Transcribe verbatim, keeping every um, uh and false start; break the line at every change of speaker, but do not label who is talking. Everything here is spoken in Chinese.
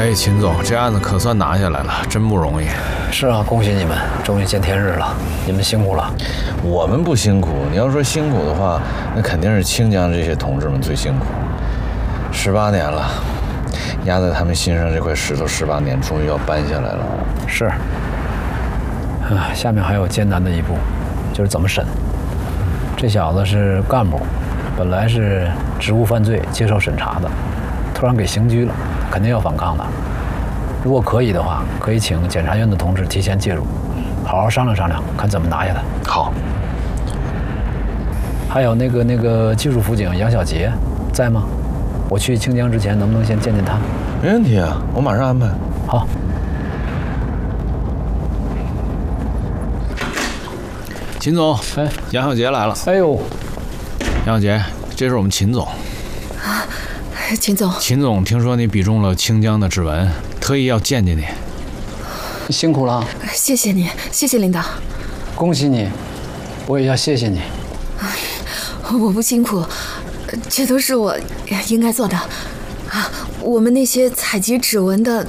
哎，秦总，这案子可算拿下来了，真不容易。
是啊，恭喜你们，终于见天日了，你们辛苦了。
我们不辛苦，你要说辛苦的话，那肯定是清江这些同志们最辛苦。十八年了，压在他们心上这块石头，十八年终于要搬下来了。
是。啊，下面还有艰难的一步，就是怎么审。这小子是干部，本来是职务犯罪接受审查的，突然给刑拘了，肯定要反抗的。如果可以的话，可以请检察院的同志提前介入，好好商量商量，看怎么拿下他。
好。
还有那个那个技术辅警杨小杰在吗？我去清江之前，能不能先见见他？
没问题啊，我马上安排。
好。
秦总，
哎，
杨小杰来了。
哎呦，
杨小杰，这是我们秦总。
啊，秦总。
秦总，听说你比中了清江的指纹，特意要见见你。
辛苦了。
谢谢你，谢谢领导。
恭喜你，我也要谢谢你。
我不辛苦，这都是我应该做的。啊，我们那些采集指纹的